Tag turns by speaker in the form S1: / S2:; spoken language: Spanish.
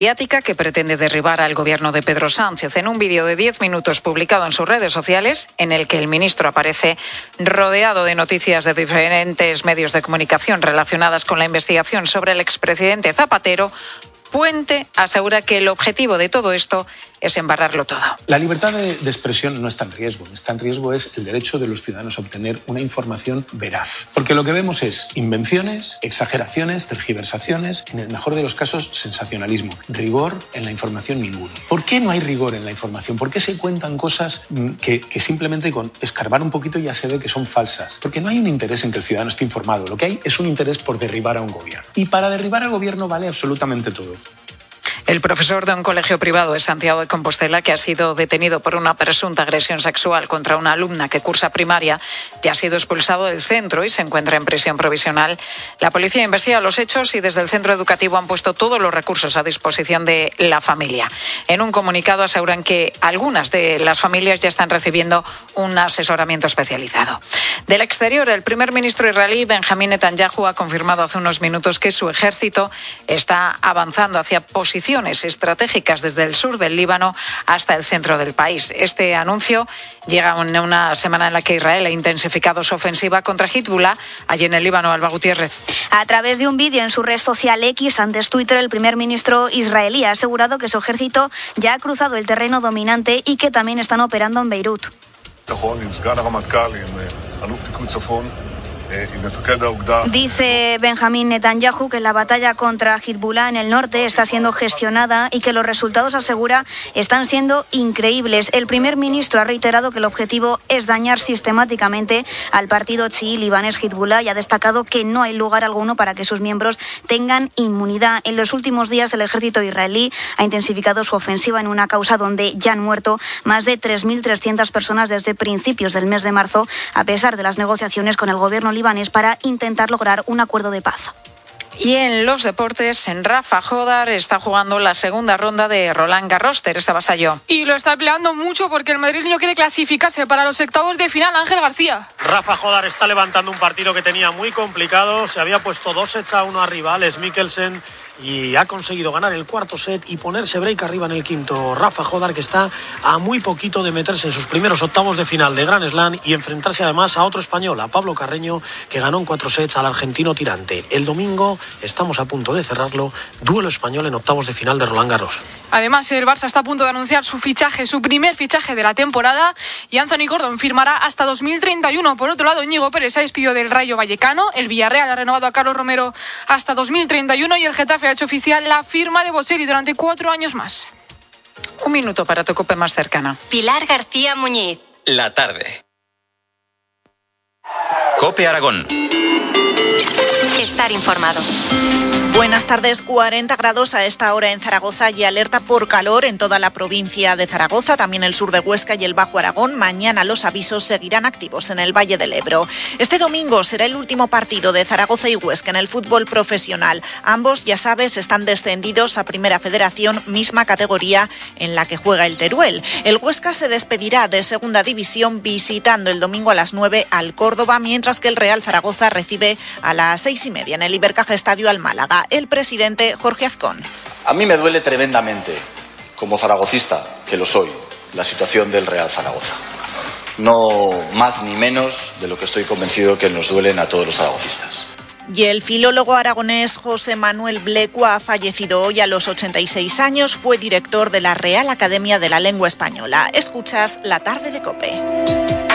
S1: mediática que pretende derribar al gobierno de Pedro Sánchez. En un vídeo de 10 minutos publicado en sus redes sociales, en el que el ministro aparece rodeado de noticias de diferentes medios de comunicación relacionadas con la investigación sobre el expresidente Zapatero, Puente asegura que el objetivo de todo esto es embarrarlo todo.
S2: La libertad de expresión no está en riesgo. Está en riesgo es el derecho de los ciudadanos a obtener una información veraz. Porque lo que vemos es invenciones, exageraciones, tergiversaciones, en el mejor de los casos, sensacionalismo. Rigor en la información ninguno. ¿Por qué no hay rigor en la información? ¿Por qué se cuentan cosas que simplemente con escarbar un poquito ya se ve que son falsas? Porque no hay un interés en que el ciudadano esté informado. Lo que hay es un interés por derribar a un gobierno. Y para derribar al gobierno vale absolutamente todo.
S1: El profesor de un colegio privado de Santiago de Compostela, que ha sido detenido por una presunta agresión sexual contra una alumna que cursa primaria, ya ha sido expulsado del centro y se encuentra en prisión provisional. La policía investiga los hechos y desde el centro educativo han puesto todos los recursos a disposición de la familia. En un comunicado aseguran que algunas de las familias ya están recibiendo un asesoramiento especializado. Del exterior, el primer ministro israelí Benjamín Netanyahu ha confirmado hace unos minutos que su ejército está avanzando hacia posiciones estratégicas desde el sur del Líbano hasta el centro del país. Este anuncio llega en una semana en la que Israel ha intensificado su ofensiva contra Hezbollah, allí en el Líbano. Alba Gutiérrez.
S3: A través de un vídeo en su red social X, antes Twitter, el primer ministro israelí ha asegurado que su ejército ya ha cruzado el terreno dominante y que también están operando en Beirut. Dice Benjamín Netanyahu que la batalla contra Hezbollah en el norte está siendo gestionada y que los resultados, asegura, están siendo increíbles. El primer ministro ha reiterado que el objetivo es dañar sistemáticamente al partido chií libanés Hezbollah y ha destacado que no hay lugar alguno para que sus miembros tengan inmunidad. En los últimos días el ejército israelí ha intensificado su ofensiva en una causa donde ya han muerto más de 3.300 personas desde principios del mes de marzo, a pesar de las negociaciones con el gobierno libanés para intentar lograr un acuerdo de paz.
S1: Y en los deportes, en Rafa Jodar está jugando la segunda ronda de Roland Garros. Teresa Vasallo.
S4: Y lo está peleando mucho porque el madrileño quiere clasificarse para los octavos de final. Ángel García.
S5: Rafa Jodar está levantando un partido que tenía muy complicado. Se había puesto 2-1 arriba Alex Mikkelsen y ha conseguido ganar el cuarto set y ponerse break arriba en el quinto. Rafa Jodar, que está a muy poquito de meterse en sus primeros octavos de final de Grand Slam y enfrentarse además a otro español, a Pablo Carreño, que ganó en 4 sets al argentino Tirante. El domingo estamos a punto de cerrarlo, duelo español en octavos de final de Roland Garros.
S4: Además, el Barça está a punto de anunciar su primer fichaje de la temporada, y Anthony Gordon firmará hasta 2031. Por otro lado, Íñigo Pérez se despidió del Rayo Vallecano, el Villarreal ha renovado a Carlos Romero hasta 2031 y el Getafe ha hecho oficial la firma de Boselli durante 4 años más.
S1: Un minuto para tu COPE más cercana.
S6: Pilar García Muñiz.
S7: La tarde. COPE Aragón.
S6: Estar informado.
S8: Buenas tardes. 40 grados a esta hora en Zaragoza y alerta por calor en toda la provincia de Zaragoza, también el sur de Huesca y el Bajo Aragón. Mañana los avisos seguirán activos en el Valle del Ebro. Este domingo será el último partido de Zaragoza y Huesca en el fútbol profesional. Ambos, ya sabes, están descendidos a Primera Federación, misma categoría en la que juega el Teruel. El Huesca se despedirá de Segunda División visitando el domingo a las 9 al Córdoba, mientras que el Real Zaragoza recibe a las 6:30 en el Ibercaja Estadio al Málaga. El presidente Jorge Azcón.
S9: A mí me duele tremendamente, como zaragocista, que lo soy, la situación del Real Zaragoza. No más ni menos de lo que estoy convencido que nos duelen a todos los zaragocistas.
S8: Y el filólogo aragonés José Manuel Blecua ha fallecido hoy a los 86 años. Fue director de la Real Academia de la Lengua Española. Escuchas La Tarde de COPE.